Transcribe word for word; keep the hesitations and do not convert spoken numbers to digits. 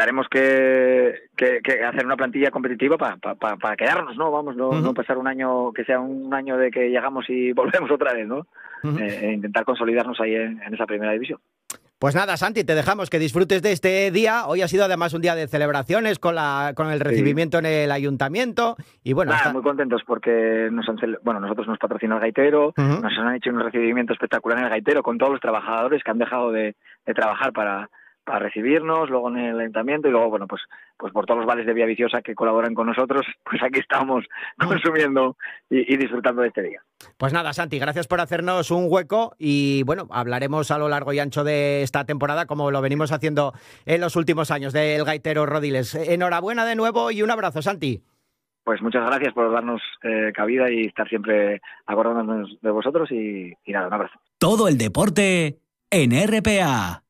intentaremos que, que, que hacer una plantilla competitiva para pa, pa, pa quedarnos, ¿no? Vamos, no, uh-huh. no pasar un año que sea un año de que llegamos y volvemos otra vez, ¿no? Uh-huh. Eh, intentar consolidarnos ahí en, en esa primera división. Pues nada, Santi, te dejamos que disfrutes de este día. Hoy ha sido además un día de celebraciones con la con el recibimiento sí. en el ayuntamiento. Y bueno, Nada, hasta... muy contentos porque nos han, bueno, nosotros nos patrocina el Gaitero, uh-huh. nos han hecho un recibimiento espectacular en el Gaitero con todos los trabajadores que han dejado de, de trabajar para, para recibirnos, luego en el ayuntamiento y luego, bueno, pues pues por todos los bares de Villaviciosa que colaboran con nosotros, pues aquí estamos consumiendo y, y disfrutando de este día. Pues nada, Santi, gracias por hacernos un hueco y bueno, hablaremos a lo largo y ancho de esta temporada como lo venimos haciendo en los últimos años del Gaitero Rodiles. Enhorabuena de nuevo y un abrazo, Santi. Pues muchas gracias por darnos eh, cabida y estar siempre acordándonos de vosotros y, y nada, un abrazo. Todo el deporte en R P A.